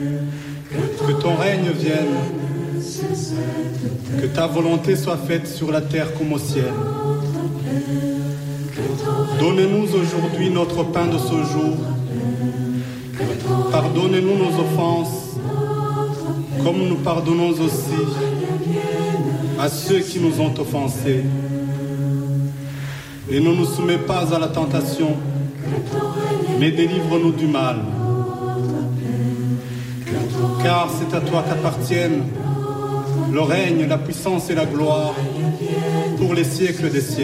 Que ton règne vienne, que ta volonté soit faite sur la terre comme au ciel. Donnez-nous aujourd'hui notre pain de ce jour. Pardonnez-nous nos offenses, comme nous pardonnons aussi à ceux qui nous ont offensés. Et ne nous soumets pas à la tentation, mais délivre-nous du mal. Car c'est à toi qu'appartiennent le règne, la puissance et la gloire pour les siècles des siècles.